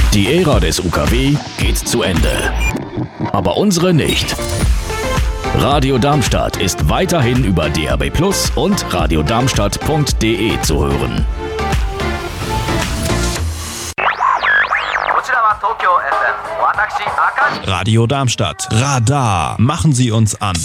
Die Ära des UKW geht zu Ende. Aber unsere nicht. Radio Darmstadt ist weiterhin über DAB+ und radiodarmstadt.de zu hören. Radio Darmstadt. Radar. Machen Sie uns an.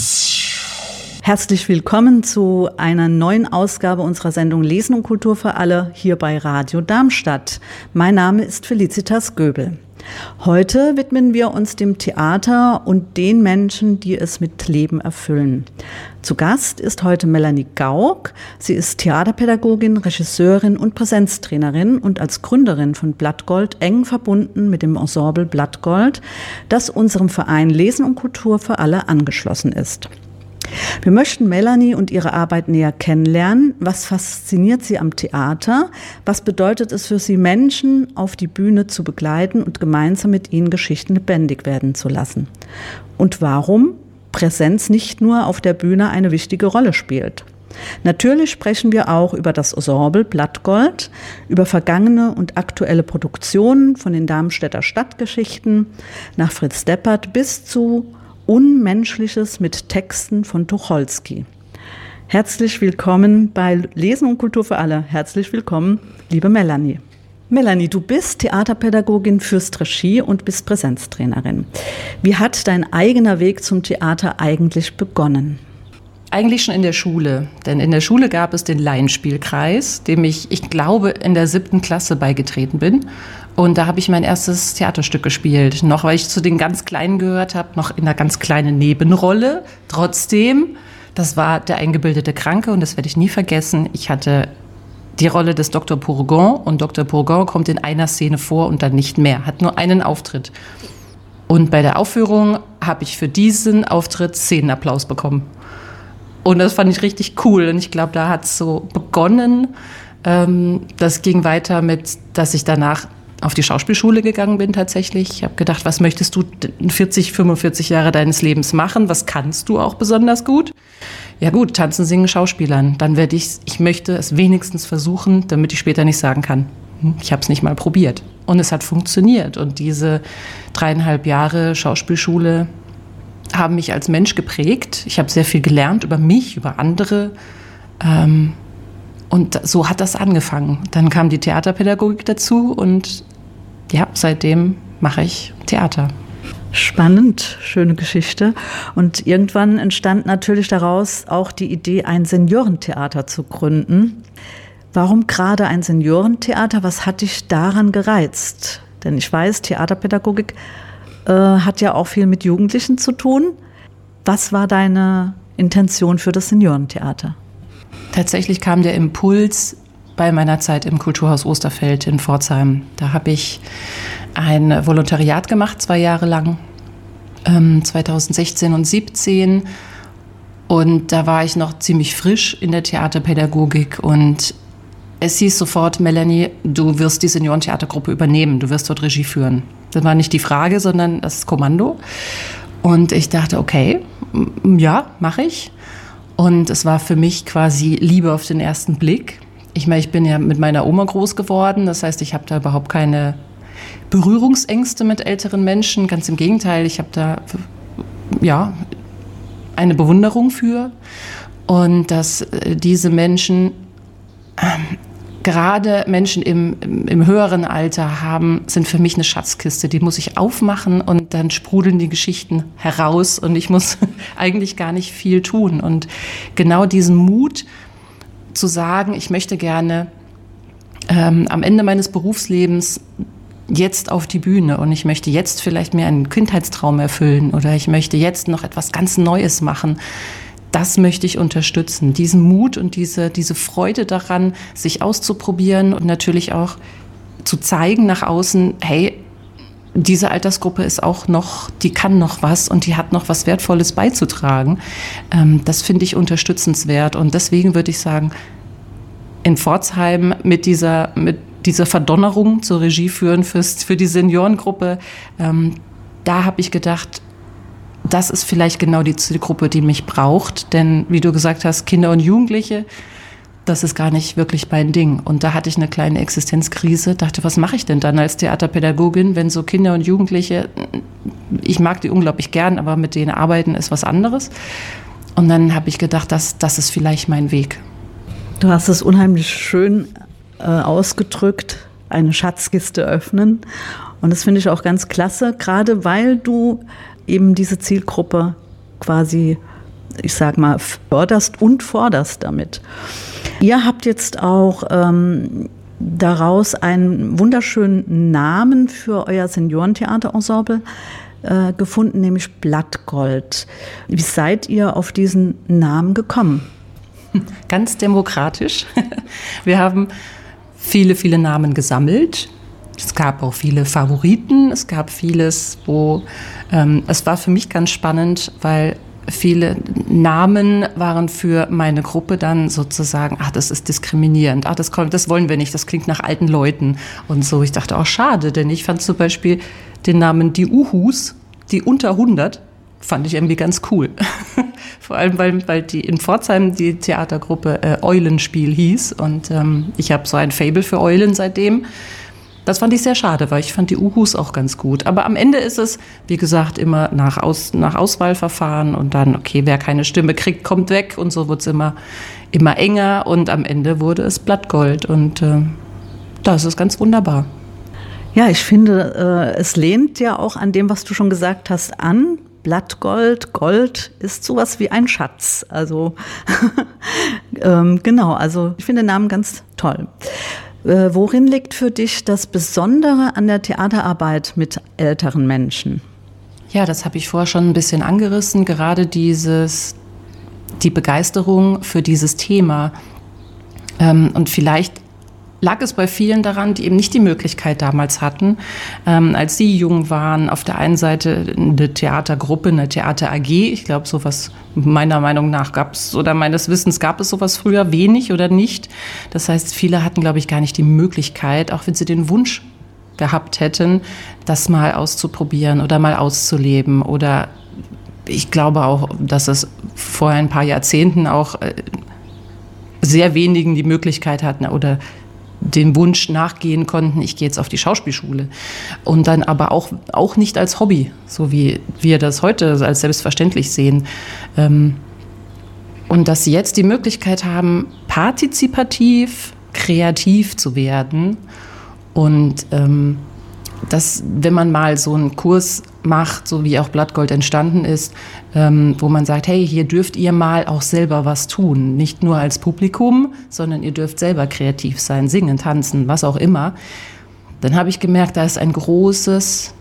Herzlich willkommen zu einer neuen Ausgabe unserer Sendung Lesen und Kultur für alle hier bei Radio Darmstadt. Mein Name ist Felicitas Göbel. Heute widmen wir uns dem Theater und den Menschen, die es mit Leben erfüllen. Zu Gast ist heute Melanie Gauck. Sie ist Theaterpädagogin, Regisseurin und Präsenztrainerin und als Gründerin von Blattgold eng verbunden mit dem Ensemble Blattgold, das unserem Verein Lesen und Kultur für alle angeschlossen ist. Wir möchten Melanie und ihre Arbeit näher kennenlernen. Was fasziniert sie am Theater? Was bedeutet es für sie, Menschen auf die Bühne zu begleiten und gemeinsam mit ihnen Geschichten lebendig werden zu lassen? Und warum Präsenz nicht nur auf der Bühne eine wichtige Rolle spielt? Natürlich sprechen wir auch über das Ensemble Blattgold, über vergangene und aktuelle Produktionen von den Darmstädter Stadtgeschichten nach Fritz Deppert bis zu Unmenschliches mit Texten von Tucholsky. Herzlich willkommen bei Lesen und Kultur für alle. Herzlich willkommen, liebe Melanie. Melanie, du bist Theaterpädagogin, führst Regie und bist Präsenztrainerin. Wie hat dein eigener Weg zum Theater eigentlich begonnen? Eigentlich schon in der Schule, denn in der Schule gab es den Laienspielkreis, dem ich glaube, in der 7. Klasse beigetreten bin. Und da habe ich mein erstes Theaterstück gespielt, noch weil ich zu den ganz Kleinen gehört habe, noch in einer ganz kleinen Nebenrolle. Trotzdem, das war der eingebildete Kranke und das werde ich nie vergessen. Ich hatte die Rolle des Dr. Bourgon und Dr. Bourgon kommt in einer Szene vor und dann nicht mehr, hat nur einen Auftritt. Und bei der Aufführung habe ich für diesen Auftritt Szenenapplaus bekommen. Und das fand ich richtig cool und ich glaube, da hat es so begonnen. Das ging weiter mit, dass ich danach auf die Schauspielschule gegangen bin tatsächlich. Ich habe gedacht, was möchtest du 40, 45 Jahre deines Lebens machen? Was kannst du auch besonders gut? Ja gut, tanzen, singen, schauspielern. Dann ich möchte es wenigstens versuchen, damit ich später nicht sagen kann, ich habe es nicht mal probiert. Und es hat funktioniert. Und diese 3,5 Jahre Schauspielschule haben mich als Mensch geprägt. Ich habe sehr viel gelernt über mich, über andere. Und so hat das angefangen. Dann kam die Theaterpädagogik dazu und ja, seitdem mache ich Theater. Spannend, schöne Geschichte. Und irgendwann entstand natürlich daraus auch die Idee, ein Seniorentheater zu gründen. Warum gerade ein Seniorentheater? Was hat dich daran gereizt? Denn ich weiß, Theaterpädagogik hat ja auch viel mit Jugendlichen zu tun. Was war deine Intention für das Seniorentheater? Tatsächlich kam der Impuls bei meiner Zeit im Kulturhaus Osterfeld in Pforzheim. Da habe ich ein Volontariat gemacht, 2 Jahre lang, 2016 und 2017. Und da war ich noch ziemlich frisch in der Theaterpädagogik und es hieß sofort, Melanie, du wirst die Seniorentheatergruppe übernehmen, du wirst dort Regie führen. Das war nicht die Frage, sondern das Kommando. Und ich dachte, okay, ja, mache ich. Und es war für mich quasi Liebe auf den ersten Blick. Ich meine, ich bin ja mit meiner Oma groß geworden, das heißt, ich habe da überhaupt keine Berührungsängste mit älteren Menschen. Ganz im Gegenteil, ich habe da ja eine Bewunderung für. Und dass diese Menschen gerade Menschen im höheren Alter sind für mich eine Schatzkiste. Die muss ich aufmachen und dann sprudeln die Geschichten heraus und ich muss eigentlich gar nicht viel tun. Und genau diesen Mut zu sagen, ich möchte gerne am Ende meines Berufslebens jetzt auf die Bühne und ich möchte jetzt vielleicht mir einen Kindheitstraum erfüllen oder ich möchte jetzt noch etwas ganz Neues machen. Das möchte ich unterstützen, diesen Mut und diese Freude daran, sich auszuprobieren und natürlich auch zu zeigen nach außen, hey, diese Altersgruppe ist auch noch, die kann noch was und die hat noch was Wertvolles beizutragen. Das finde ich unterstützenswert und deswegen würde ich sagen, in Pforzheim mit dieser Verdonnerung zur Regie führen für die Seniorengruppe, da habe ich gedacht, das ist vielleicht genau die Zielgruppe, die mich braucht. Denn wie du gesagt hast, Kinder und Jugendliche, das ist gar nicht wirklich mein Ding. Und da hatte ich eine kleine Existenzkrise, dachte, was mache ich denn dann als Theaterpädagogin, wenn so Kinder und Jugendliche, ich mag die unglaublich gern, aber mit denen arbeiten ist was anderes. Und dann habe ich gedacht, das ist vielleicht mein Weg. Du hast es unheimlich schön ausgedrückt, eine Schatzkiste öffnen. Und das finde ich auch ganz klasse, gerade weil du eben diese Zielgruppe quasi, ich sag mal, förderst und forderst damit. Ihr habt jetzt auch daraus einen wunderschönen Namen für euer Seniorentheaterensemble gefunden, nämlich Blattgold. Wie seid ihr auf diesen Namen gekommen? Ganz demokratisch. Wir haben viele, viele Namen gesammelt. Es gab auch viele Favoriten. Es gab vieles, wo es war für mich ganz spannend, weil viele Namen waren für meine Gruppe dann sozusagen, das ist diskriminierend, das wollen wir nicht, das klingt nach alten Leuten und so. Ich dachte, schade, denn ich fand zum Beispiel den Namen die Uhus, die unter 100, fand ich irgendwie ganz cool. Vor allem, weil die in Pforzheim die Theatergruppe Eulenspiel hieß und ich habe so ein Faible für Eulen seitdem. Das fand ich sehr schade, weil ich fand die Uhus auch ganz gut. Aber am Ende ist es, wie gesagt, immer nach Auswahlverfahren und dann, okay, wer keine Stimme kriegt, kommt weg und so wird es immer enger und am Ende wurde es Blattgold und das ist ganz wunderbar. Ja, ich finde, es lehnt ja auch an dem, was du schon gesagt hast, an. Blattgold, Gold ist sowas wie ein Schatz. Also genau, also ich finde den Namen ganz toll. Worin liegt für dich das Besondere an der Theaterarbeit mit älteren Menschen? Ja, das habe ich vorher schon ein bisschen angerissen. Gerade die Begeisterung für dieses Thema. Und vielleicht lag es bei vielen daran, die eben nicht die Möglichkeit damals hatten, als sie jung waren, auf der einen Seite eine Theatergruppe, eine Theater AG. Ich glaube, sowas meiner Meinung nach meines Wissens gab es sowas früher wenig oder nicht. Das heißt, viele hatten, glaube ich, gar nicht die Möglichkeit, auch wenn sie den Wunsch gehabt hätten, das mal auszuprobieren oder mal auszuleben. Oder ich glaube auch, dass es vor ein paar Jahrzehnten auch sehr wenigen die Möglichkeit hatten oder dem Wunsch nachgehen konnten, ich gehe jetzt auf die Schauspielschule. Und dann aber auch nicht als Hobby, so wie wir das heute als selbstverständlich sehen. Und dass sie jetzt die Möglichkeit haben, partizipativ, kreativ zu werden. Und dass, wenn man mal so einen Kurs macht, so wie auch Blattgold entstanden ist, wo man sagt, hey, hier dürft ihr mal auch selber was tun. Nicht nur als Publikum, sondern ihr dürft selber kreativ sein, singen, tanzen, was auch immer. Dann habe ich gemerkt, da ist eine große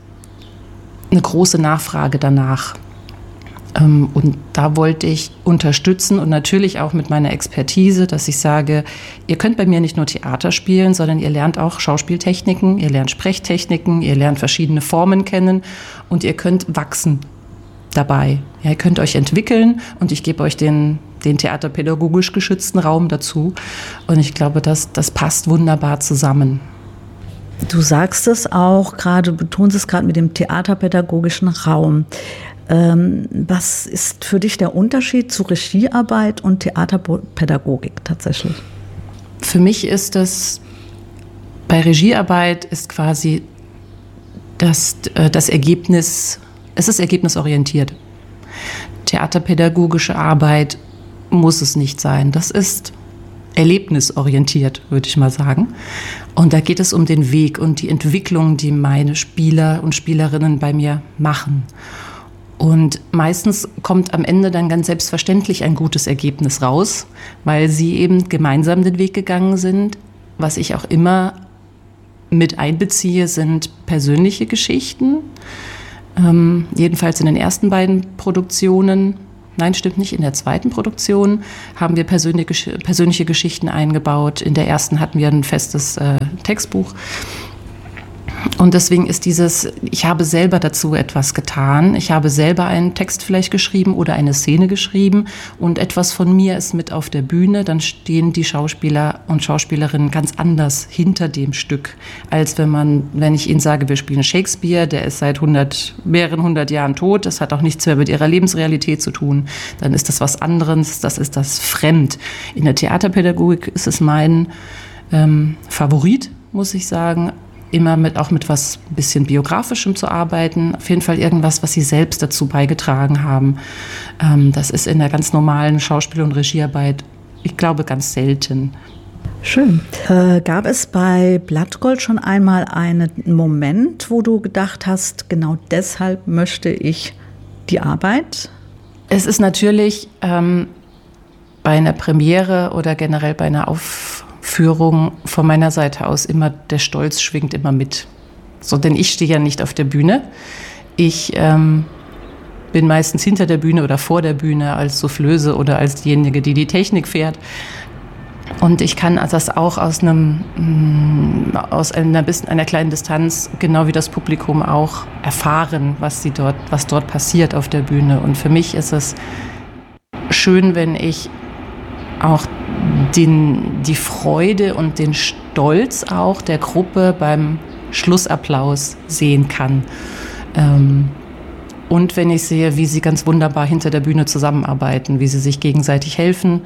Nachfrage danach. Und da wollte ich unterstützen und natürlich auch mit meiner Expertise, dass ich sage, ihr könnt bei mir nicht nur Theater spielen, sondern ihr lernt auch Schauspieltechniken, ihr lernt Sprechtechniken, ihr lernt verschiedene Formen kennen und ihr könnt wachsen dabei. Ja, ihr könnt euch entwickeln und ich gebe euch den theaterpädagogisch geschützten Raum dazu. Und ich glaube, das passt wunderbar zusammen. Du sagst es auch gerade, betonst es gerade mit dem theaterpädagogischen Raum. Was ist für dich der Unterschied zu Regiearbeit und Theaterpädagogik tatsächlich? Für mich ist es, bei Regiearbeit ist quasi das Ergebnis, es ist ergebnisorientiert. Theaterpädagogische Arbeit muss es nicht sein. Das ist erlebnisorientiert, würde ich mal sagen. Und da geht es um den Weg und die Entwicklung, die meine Spieler und Spielerinnen bei mir machen. Und meistens kommt am Ende dann ganz selbstverständlich ein gutes Ergebnis raus, weil sie eben gemeinsam den Weg gegangen sind. Was ich auch immer mit einbeziehe, sind persönliche Geschichten. Jedenfalls in den ersten beiden Produktionen, nein, stimmt nicht, in der zweiten Produktion haben wir persönliche Geschichten eingebaut. In der ersten hatten wir ein festes Textbuch. Und deswegen ist ich habe selber dazu etwas getan. Ich habe selber einen Text vielleicht geschrieben oder eine Szene geschrieben und etwas von mir ist mit auf der Bühne. Dann stehen die Schauspieler und Schauspielerinnen ganz anders hinter dem Stück, als wenn ich ihnen sage, wir spielen Shakespeare, der ist seit mehreren hundert Jahren tot, das hat auch nichts mehr mit ihrer Lebensrealität zu tun. Dann ist das was anderes, das ist das fremd. In der Theaterpädagogik ist es mein Favorit, muss ich sagen, immer auch mit was ein bisschen Biografischem zu arbeiten. Auf jeden Fall irgendwas, was sie selbst dazu beigetragen haben. Das ist in der ganz normalen Schauspiel- und Regiearbeit, ich glaube, ganz selten. Schön. Gab es bei Blattgold schon einmal einen Moment, wo du gedacht hast, genau deshalb möchte ich die Arbeit? Es ist natürlich bei einer Premiere oder generell bei einer Aufführung von meiner Seite aus immer, der Stolz schwingt immer mit. So, denn ich stehe ja nicht auf der Bühne. Ich bin meistens hinter der Bühne oder vor der Bühne als Soufflöse oder als diejenige, die die Technik fährt. Und ich kann das auch aus einer kleinen Distanz, genau wie das Publikum auch, erfahren, was dort passiert auf der Bühne. Und für mich ist es schön, wenn ich auch die Freude und den Stolz auch der Gruppe beim Schlussapplaus sehen kann. Und wenn ich sehe, wie sie ganz wunderbar hinter der Bühne zusammenarbeiten, wie sie sich gegenseitig helfen,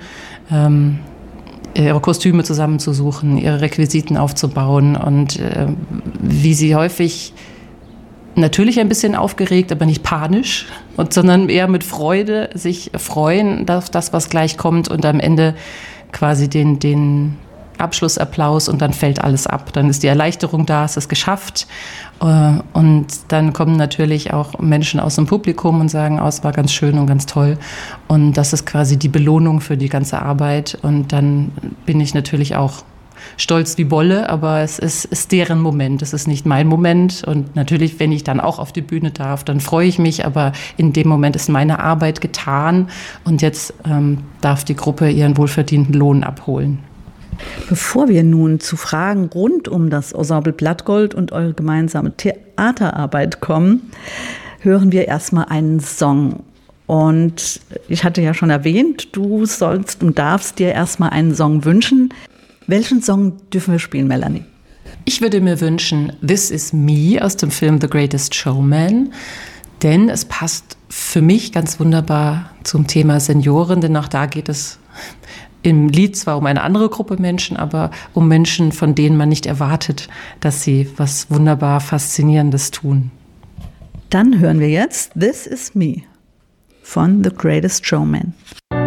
ihre Kostüme zusammenzusuchen, ihre Requisiten aufzubauen und wie sie häufig natürlich ein bisschen aufgeregt, aber nicht panisch, sondern eher mit Freude sich freuen auf das, was gleich kommt und am Ende quasi den Abschlussapplaus und dann fällt alles ab. Dann ist die Erleichterung da, es ist geschafft. Und dann kommen natürlich auch Menschen aus dem Publikum und sagen, es war ganz schön und ganz toll. Und das ist quasi die Belohnung für die ganze Arbeit. Und dann bin ich natürlich auch stolz wie Bolle, aber es ist deren Moment, es ist nicht mein Moment. Und natürlich, wenn ich dann auch auf die Bühne darf, dann freue ich mich, aber in dem Moment ist meine Arbeit getan und jetzt darf die Gruppe ihren wohlverdienten Lohn abholen. Bevor wir nun zu Fragen rund um das Ensemble Blattgold und eure gemeinsame Theaterarbeit kommen, hören wir erstmal einen Song. Und ich hatte ja schon erwähnt, du sollst und darfst dir erstmal einen Song wünschen. Welchen Song dürfen wir spielen, Melanie? Ich würde mir wünschen This Is Me aus dem Film The Greatest Showman, denn es passt für mich ganz wunderbar zum Thema Senioren, denn auch da geht es im Lied zwar um eine andere Gruppe Menschen, aber um Menschen, von denen man nicht erwartet, dass sie was wunderbar Faszinierendes tun. Dann hören wir jetzt This Is Me von The Greatest Showman.